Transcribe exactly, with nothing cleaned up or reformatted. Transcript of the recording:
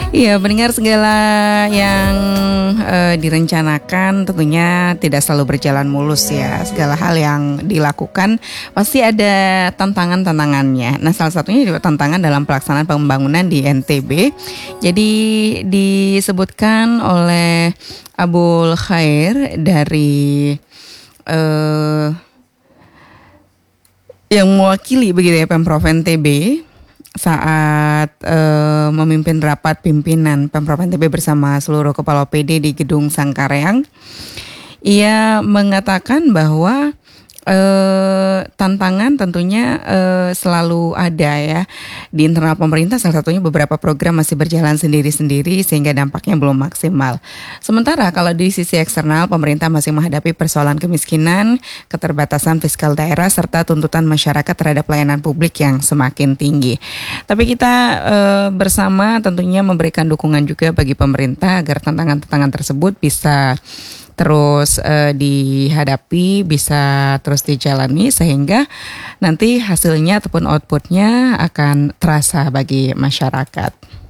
Iya, mendengar segala yang uh, direncanakan tentunya tidak selalu berjalan mulus ya. Segala hal yang dilakukan pasti ada tantangan-tantangannya. Nah, salah satunya juga tantangan dalam pelaksanaan pembangunan di N T B. Jadi disebutkan oleh Abul Khair dari uh, yang mewakili begitu ya Pemprov N T B saat uh, memimpin rapat pimpinan Pemprov N T B bersama seluruh kepala O P D di Gedung Sangkareang. Ia mengatakan bahwa uh, tantangan tentunya uh, selalu ada ya di internal pemerintah. Salah satunya beberapa program masih berjalan sendiri-sendiri sehingga dampaknya belum maksimal. Sementara kalau di sisi eksternal pemerintah masih menghadapi persoalan kemiskinan, keterbatasan fiskal daerah serta tuntutan masyarakat terhadap pelayanan publik yang semakin tinggi. Tapi kita uh, bersama tentunya memberikan dukungan juga bagi pemerintah agar tantangan-tantangan tersebut bisa terus uh, dihadapi, bisa terus dijalani sehingga nanti hasilnya ataupun outputnya akan terasa bagi masyarakat.